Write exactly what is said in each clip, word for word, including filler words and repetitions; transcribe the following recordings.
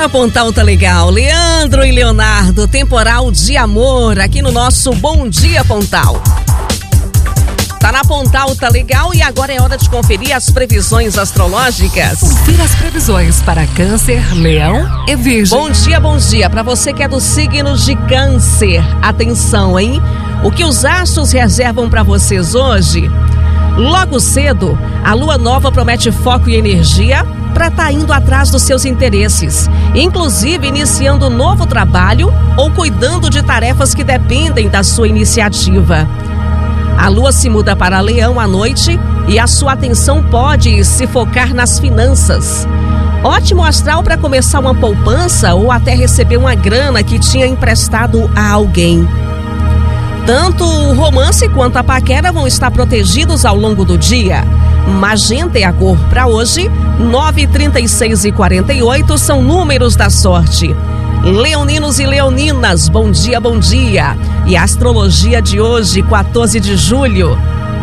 na Pontal Tá Legal, Leandro e Leonardo, temporal de amor, aqui no nosso Bom Dia Pontal. Tá na Pontal Tá Legal e agora é hora de conferir as previsões astrológicas. Confira as previsões para Câncer, Leão e Virgem. Bom dia, bom dia para você que é do signo de Câncer. Atenção, hein? O que os astros reservam para vocês hoje? Logo cedo, a lua nova promete foco e energia para estar tá indo atrás dos seus interesses, inclusive iniciando um novo trabalho ou cuidando de tarefas que dependem da sua iniciativa. A lua se muda para Leão à noite e a sua atenção pode se focar nas finanças. Ótimo astral para começar uma poupança ou até receber uma grana que tinha emprestado a alguém. Tanto o romance quanto a paquera vão estar protegidos ao longo do dia. Magenta é a cor para hoje. nove, trinta e seis e quarenta e oito são números da sorte. Leoninos e leoninas, bom dia, bom dia. E a astrologia de hoje, quatorze de julho.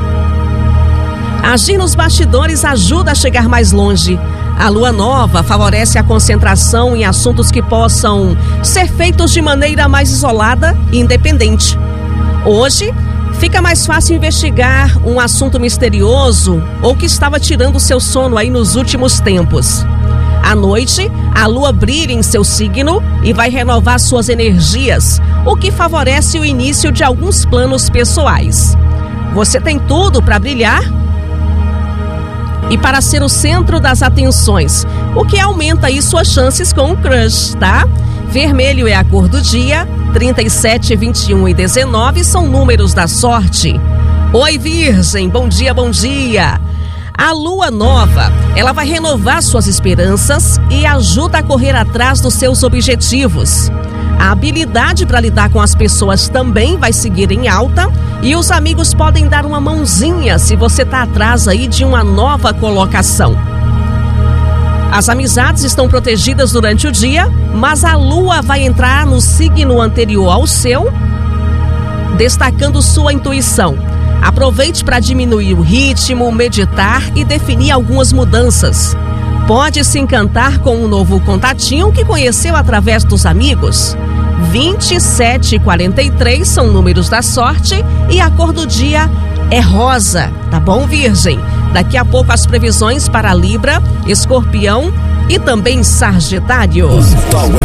Agir nos bastidores ajuda a chegar mais longe. A lua nova favorece a concentração em assuntos que possam ser feitos de maneira mais isolada e independente. Hoje, fica mais fácil investigar um assunto misterioso ou que estava tirando seu sono aí nos últimos tempos. À noite, a lua brilha em seu signo e vai renovar suas energias, o que favorece o início de alguns planos pessoais. Você tem tudo para brilhar e para ser o centro das atenções, o que aumenta aí suas chances com o crush, tá? Vermelho é a cor do dia, trinta e sete, vinte e um e dezenove são números da sorte. Oi, Virgem, bom dia, bom dia. A lua nova, ela vai renovar suas esperanças e ajuda a correr atrás dos seus objetivos. A habilidade para lidar com as pessoas também vai seguir em alta e os amigos podem dar uma mãozinha se você está atrás aí de uma nova colocação. As amizades estão protegidas durante o dia, mas a lua vai entrar no signo anterior ao seu, destacando sua intuição. Aproveite para diminuir o ritmo, meditar e definir algumas mudanças. Pode se encantar com um novo contatinho que conheceu através dos amigos. vinte e sete e quarenta e três são números da sorte e a cor do dia é rosa, tá bom, Virgem? Daqui a pouco as previsões para Libra, Escorpião e também Sagitário.